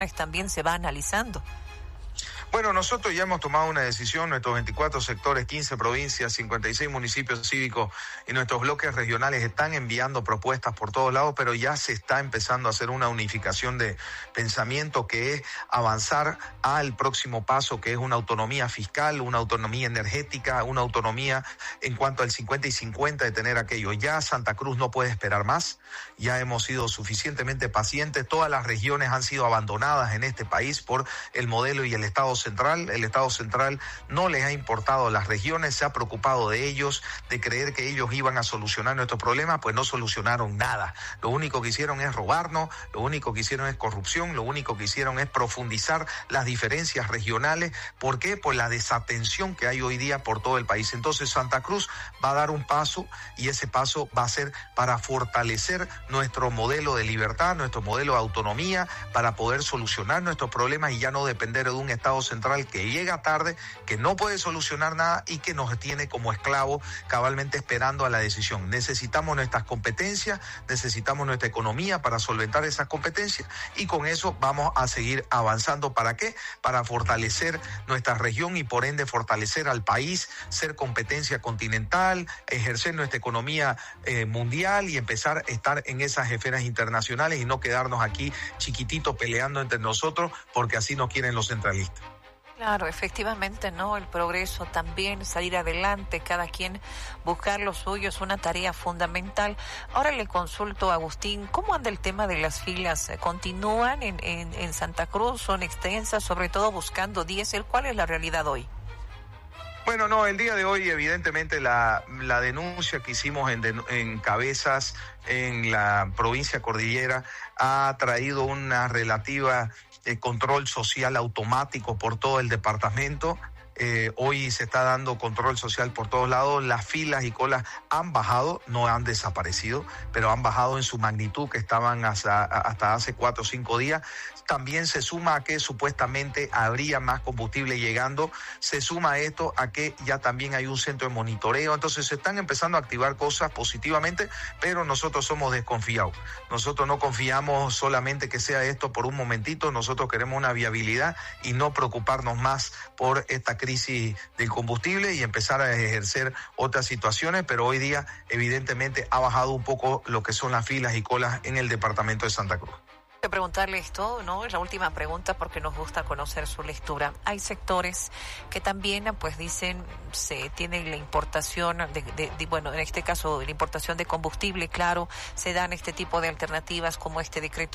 también se va analizando. Bueno, nosotros ya hemos tomado una decisión, nuestros 24 sectores, 15 provincias, 56 municipios cívicos y nuestros bloques regionales están enviando propuestas por todos lados, pero ya se está empezando a hacer una unificación de pensamiento que es avanzar al próximo paso, que es una autonomía fiscal, una autonomía energética, una autonomía en cuanto al 50 y 50 de tener aquello. Ya Santa Cruz no puede esperar más, ya hemos sido suficientemente pacientes, todas las regiones han sido abandonadas en este país por el modelo y el Estado central. El Estado central no les ha importado a las regiones, se ha preocupado de ellos, de creer que ellos iban a solucionar nuestros problemas, pues no solucionaron nada. Lo único que hicieron es robarnos, lo único que hicieron es corrupción, lo único que hicieron es profundizar las diferencias regionales. ¿Por qué? Por la desatención que hay hoy día por todo el país. Entonces Santa Cruz va a dar un paso y ese paso va a ser para fortalecer nuestro modelo de libertad, nuestro modelo de autonomía, para poder solucionar nuestros problemas y ya no depender de un Estado central que llega tarde, que no puede solucionar nada y que nos tiene como esclavos cabalmente esperando a la decisión. Necesitamos nuestras competencias, necesitamos nuestra economía para solventar esas competencias y con eso vamos a seguir avanzando. ¿Para qué? Para fortalecer nuestra región y por ende fortalecer al país, ser competencia continental, ejercer nuestra economía mundial y empezar a estar en esas esferas internacionales y no quedarnos aquí chiquititos peleando entre nosotros porque así no quieren los centralistas. Claro, efectivamente, ¿no? El progreso también, salir adelante, cada quien buscar lo suyo es una tarea fundamental. Ahora le consulto a Agustín, ¿cómo anda el tema de las filas? ¿Continúan en Santa Cruz? ¿Son extensas? Sobre todo buscando diésel. ¿Cuál es la realidad hoy? Bueno, no, el día de hoy evidentemente la denuncia que hicimos en Cabezas, en la provincia cordillera, ha traído una relativa control social automático por todo el departamento. Hoy se está dando control social por todos lados. Las filas y colas han bajado, no han desaparecido, pero han bajado en su magnitud que estaban hasta hace 4 o 5 días. También se suma a que supuestamente habría más combustible llegando. Se suma esto a que ya también hay un centro de monitoreo. Entonces se están empezando a activar cosas positivamente, pero nosotros somos desconfiados. Nosotros no confiamos solamente que sea esto por un momentito. Nosotros queremos una viabilidad y no preocuparnos más por esta crisis del combustible y empezar a ejercer otras situaciones, pero hoy día evidentemente ha bajado un poco lo que son las filas y colas en el departamento de Santa Cruz. De preguntarle esto, ¿no? Es la última pregunta porque nos gusta conocer su lectura. Hay sectores que también, pues dicen, se tiene la importación bueno, en este caso, la importación de combustible, claro, se dan este tipo de alternativas como este decreto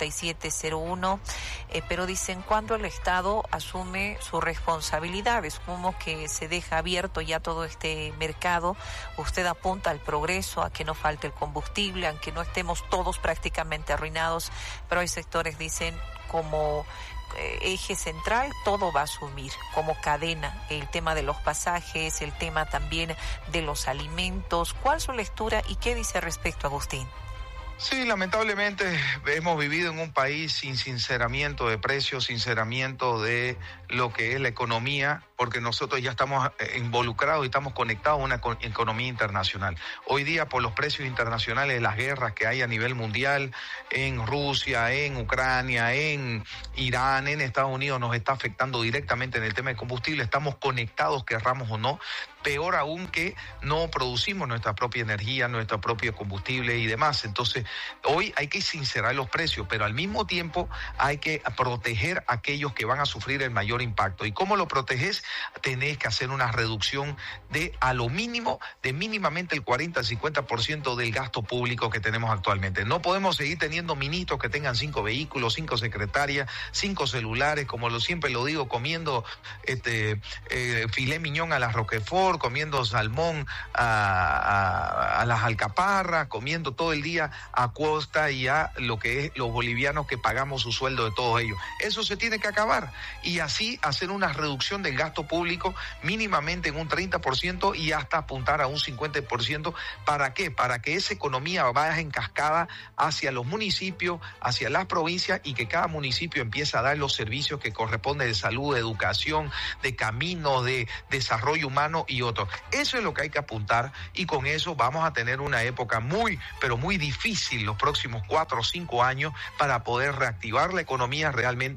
5701, pero dicen, cuando el Estado asume su responsabilidad, es como que se deja abierto ya todo este mercado, usted apunta al progreso, a que no falte el combustible, a que no estemos todos prácticamente arruinados, pero hay sectores, dicen, como eje central, todo va a asumir como cadena, el tema de los pasajes, el tema también de los alimentos. ¿Cuál es su lectura y qué dice al respecto, Agustín? Sí, lamentablemente hemos vivido en un país sin sinceramiento de precios, sinceramiento de lo que es la economía, porque nosotros ya estamos involucrados y estamos conectados a una economía internacional. Hoy día, por los precios internacionales, las guerras que hay a nivel mundial, en Rusia, en Ucrania, en Irán, en Estados Unidos, nos está afectando directamente en el tema de combustible. Estamos conectados, querramos o no. Peor aún que no producimos nuestra propia energía, nuestro propio combustible y demás. Entonces, hoy hay que sincerar los precios, pero al mismo tiempo hay que proteger a aquellos que van a sufrir el mayor impacto. ¿Y cómo lo proteges? Tenés que hacer una reducción de a lo mínimo, de mínimamente el 40 al 50% del gasto público que tenemos actualmente. No podemos seguir teniendo ministros que tengan 5 vehículos, 5 secretarias, 5 celulares, como siempre lo digo, comiendo filé miñón a la Roquefort, comiendo salmón a las alcaparras, comiendo todo el día a costa y a lo que es los bolivianos que pagamos su sueldo de todos ellos. Eso se tiene que acabar y así hacer una reducción del gasto gasto público mínimamente en un 30% y hasta apuntar a un 50%. ¿Para qué? Para que esa economía vaya en cascada hacia los municipios, hacia las provincias, y que cada municipio empiece a dar los servicios que corresponden de salud, de educación, de caminos, de desarrollo humano y otros. Eso es lo que hay que apuntar, y con eso vamos a tener una época muy, pero muy difícil los próximos 4 o 5 años para poder reactivar la economía realmente